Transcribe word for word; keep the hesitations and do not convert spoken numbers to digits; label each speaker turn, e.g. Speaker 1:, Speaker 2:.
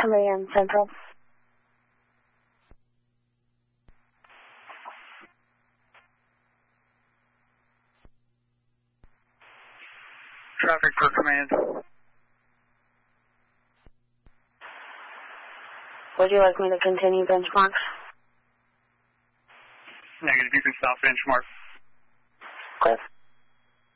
Speaker 1: Command Central.
Speaker 2: Traffic for command.
Speaker 1: Would you like me to continue benchmark?
Speaker 2: Negative, you can stop benchmark.
Speaker 1: Cliff.